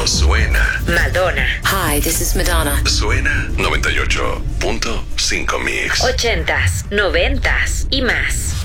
Cuando suena. Madonna. Hi, this is Madonna. Suena 98.5 Mix. 80s, 90s y más.